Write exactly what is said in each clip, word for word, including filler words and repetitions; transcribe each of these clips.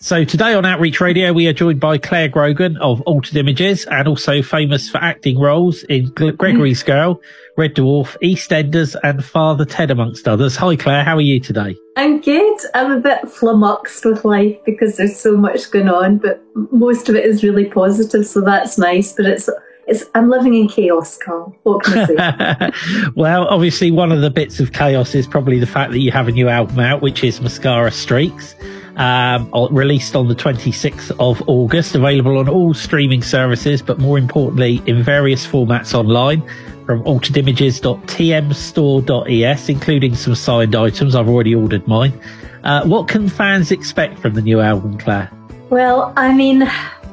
So today on Outreach Radio, we are joined by Claire Grogan of Altered Images, and also famous for acting roles in Gregory's Girl, Red Dwarf, EastEnders, and Father Ted, amongst others. Hi, Claire. How are you today? I'm good. I'm a bit flummoxed with life because there's so much going on, but most of it is really positive, so that's nice. But it's It's, I'm living in chaos, Carl. What can I say? Well, obviously, one of the bits of chaos is probably the fact that you have a new album out, which is Mascara Streaks, um, released on the twenty-sixth of August, available on all streaming services, but more importantly, in various formats online from altered images dot t m store dot e s, including some signed items. I've already ordered mine. Uh, what can fans expect from the new album, Claire? Well, I mean,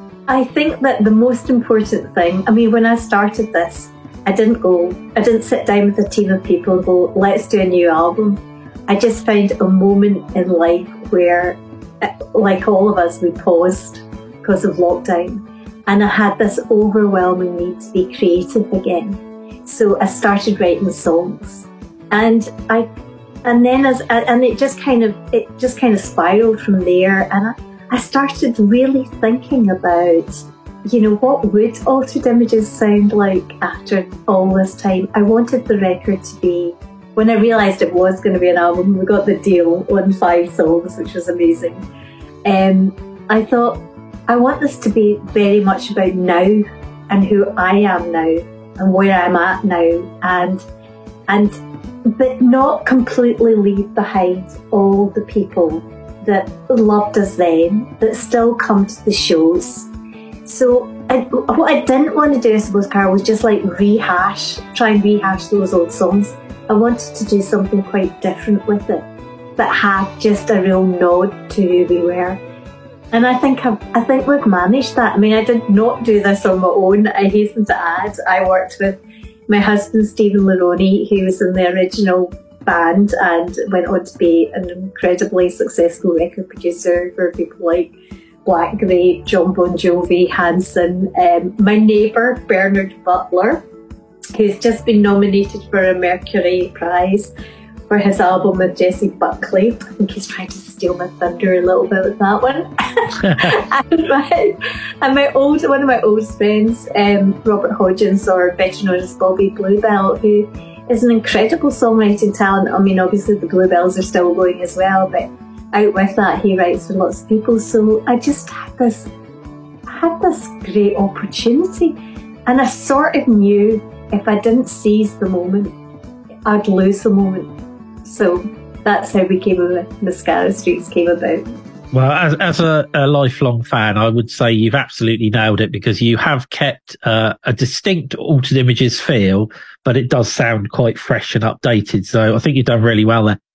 I think that the most important thing, I mean, when I started this, I didn't go, I didn't sit down with a team of people and go, let's do a new album. I just found a moment in life where, like all of us, we paused because of lockdown. And I had this overwhelming need to be creative again. So I started writing songs. And I, and then as, and it just kind of, it just kind of spiraled from there. And I, I started really thinking about, you know, what would Altered Images sound like after all this time? I wanted the record to be, when I realised it was going to be an album, we got the deal on five songs, which was amazing. Um, I thought, I want this to be very much about now and who I am now and where I'm at now, and and but not completely leave behind all the people that loved us then, that still come to the shows. So I, what I didn't want to do, I suppose, Carl, was just like rehash, try and rehash those old songs. I wanted to do something quite different with it, that had just a real nod to who we were. And I think I've, I think we've managed that. I mean, I did not do this on my own. I hasten to add, I worked with my husband, Stephen Laroni, who was in the original band and went on to be an incredibly successful record producer for people like Black Grape, John Bon Jovi, Hanson. Um, my neighbour, Bernard Butler, who's just been nominated for a Mercury Prize for his album with Jessie Buckley. I think he's trying to steal my thunder a little bit with that one. and, my, and my old, one of my oldest friends, um, Robert Hodgins, or better known as Bobby Bluebell, who is an incredible songwriting talent. I mean, obviously the Bluebells are still going as well, but out with that, he writes for lots of people. So I just had this, I had this great opportunity, and I sort of knew if I didn't seize the moment, I'd lose the moment. So that's how we came about, Mascara Streaks came about. Well, as, as a, a lifelong fan, I would say you've absolutely nailed it, because you have kept uh, a distinct Altered Images feel, but it does sound quite fresh and updated. So I think you've done really well there.